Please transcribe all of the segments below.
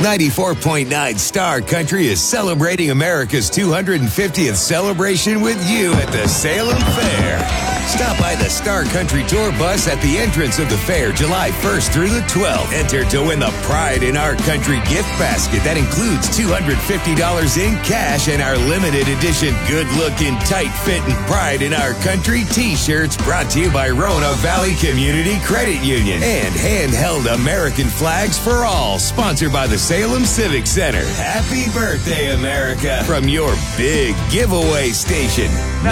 94.9 Star Country is celebrating America's 250th celebration with you at the Salem Fair. Stop by the Star Country Tour bus at the entrance of the fair July 1st through the 12th. Enter to win the Pride in Our Country gift basket that includes $250 in cash and our limited edition good-looking, tight-fitting Pride in Our Country t-shirts brought to you by Rona Valley Community Credit Union and handheld American flags for all, sponsored by the Salem Civic Center. Happy birthday, America, from your big giveaway station,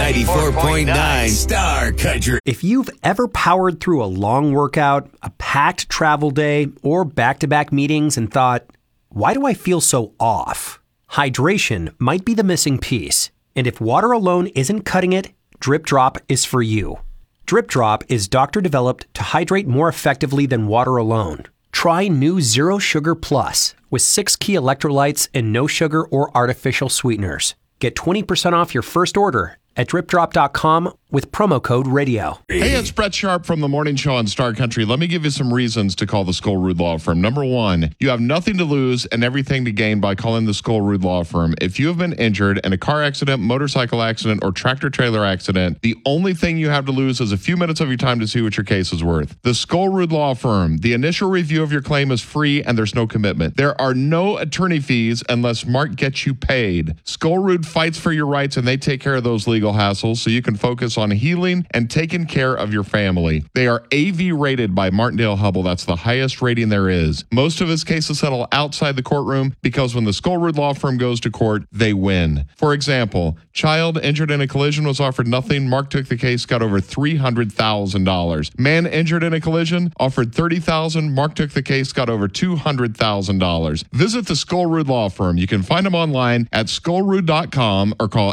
94.9 Star Country. If you've ever powered through a long workout, a packed travel day, or back-to-back meetings and thought, why do I feel so off? Hydration might be the missing piece. And if water alone isn't cutting it, Drip Drop is for you. Drip Drop is doctor-developed to hydrate more effectively than water alone. Try new Zero Sugar Plus with 6 key electrolytes and no sugar or artificial sweeteners. Get 20% off your first order at dripdrop.com with promo code radio. Hey, it's Brett Sharp from the Morning Show on Star Country. Let me give you some reasons to call the Skull-Ruud Law Firm. Number one, you have nothing to lose and everything to gain by calling the Skull-Ruud Law Firm. If you have been injured in a car accident, motorcycle accident, or tractor-trailer accident, the only thing you have to lose is a few minutes of your time to see what your case is worth. The Skull-Ruud Law Firm, the initial review of your claim is free and there's no commitment. There are no attorney fees unless Mark gets you paid. Skull-Ruud fights for your rights and they take care of those legal hassles so you can focus on healing and taking care of your family. They are AV rated by Martindale Hubbell. That's the highest rating there is. Most of his cases settle outside the courtroom because when the Skull-Ruud Law Firm goes to court, they win. For example, child injured in a collision was offered nothing. Mark took the case, got over $300,000. Man injured in a collision offered $30,000. Mark took the case, got over $200,000. Visit the Skull-Ruud Law Firm. You can find them online at skullruud.com or call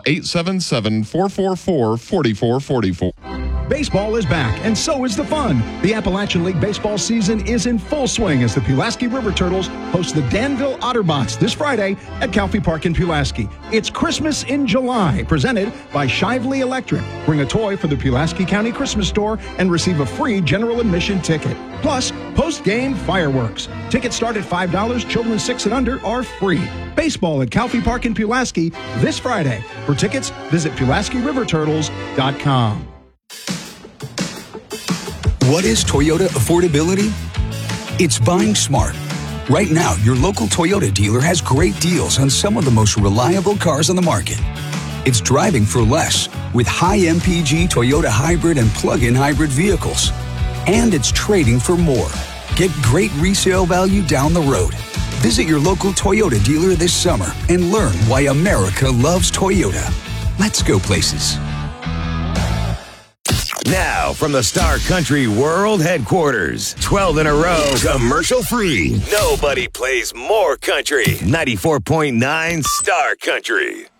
877-444-4444. Baseball is back, and so is the fun. The Appalachian League baseball season is in full swing as the Pulaski River Turtles host the Danville Otterbots this Friday at Calfee Park in Pulaski. It's Christmas in July, presented by Shively Electric. Bring a toy for the Pulaski County Christmas store and receive a free general admission ticket. Plus, post-game fireworks. Tickets start at $5. Children 6 and under are free. Baseball at Calfee Park in Pulaski this Friday. For tickets, visit PulaskiRiverTurtles.com. What is Toyota affordability? It's buying smart. Right now, your local Toyota dealer has great deals on some of the most reliable cars on the market. It's driving for less with high MPG Toyota hybrid and plug-in hybrid vehicles. And it's trading for more. Get great resale value down the road. Visit your local Toyota dealer this summer and learn why America loves Toyota. Let's go places. Now, from the Star Country World Headquarters, 12 in a row, commercial-free. Nobody plays more country. 94.9 Star Country.